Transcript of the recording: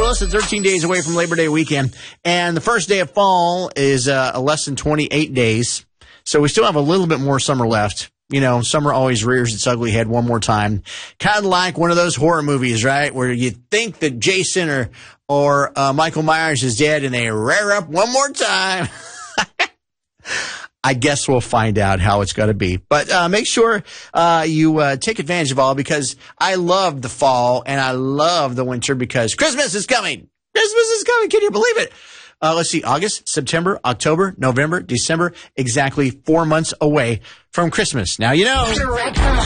less than 13 days away from Labor Day weekend. And the first day of fall is less than 28 days. So we still have a little bit more summer left. You know, summer always rears its ugly head one more time. Kind of like one of those horror movies, right? Where you think that Jason or Michael Myers is dead and they rear up one more time. I guess we'll find out how it's going to be. But make sure you take advantage of all, because I love the fall and I love the winter because Christmas is coming. Christmas is coming. Can you believe it? Let's see, August, September, October, November, December, exactly 4 months away from Christmas. Now you know.